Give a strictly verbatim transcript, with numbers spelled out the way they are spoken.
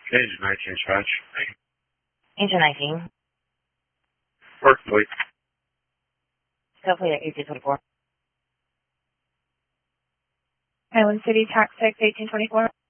Agent nineteen Scratch. Agent nineteen. Work complete. Hopefully at eighteen twenty-four. Highland City, Tax six, eighteen twenty-four.